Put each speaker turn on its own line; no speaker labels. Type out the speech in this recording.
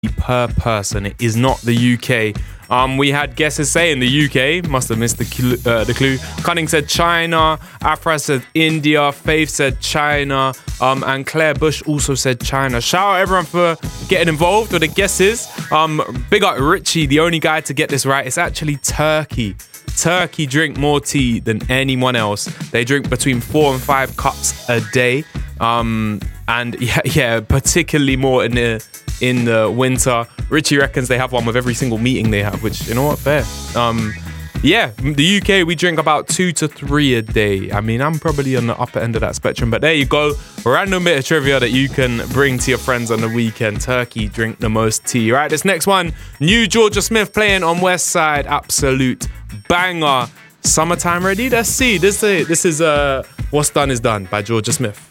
per person. It is not the UK. We had guesses saying the UK. Must have missed the clue. Cunning said China. Afra said India. Faith said China. And Claire Bush also said China. Shout out everyone for getting involved with the guesses. Big up Richie, the only guy to get this right. It's actually Turkey. Turkey drink more tea than anyone else. They drink between 4 and 5 cups a day. And yeah, particularly more in the winter. Richie reckons they have one with every single meeting they have, which, you know what, fair. Yeah, the UK, we drink about 2 to 3 a day. I mean, I'm probably on the upper end of that spectrum, but there you go. Random bit of trivia that you can bring to your friends on the weekend. Turkey drink the most tea. Right, this next one, new Georgia Smith playing on West Side. Absolute banger. Summertime ready? Let's see. This is What's Done Is Done by Georgia Smith.